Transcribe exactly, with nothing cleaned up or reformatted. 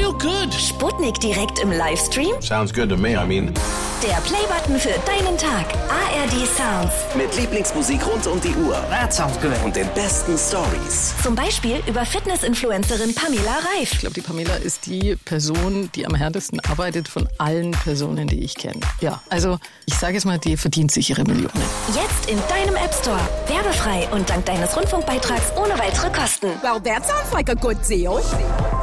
feel good. Sputnik direkt im Livestream? Sounds good to me, I mean. Der Playbutton für deinen Tag. A R D Sounds. Mit Lieblingsmusik rund um die Uhr. That sounds good. Und den besten Stories. Zum Beispiel über Fitness-Influencerin Pamela Reif. Ich glaube, die Pamela ist die Person, die am härtesten arbeitet von allen Personen, die ich kenne. Ja, also ich sage es mal, die verdient sich ihre Millionen. Jetzt in deinem App Store. Werbefrei und dank deines Rundfunkbeitrags ohne weitere Kosten. Well, that sounds like a good deal.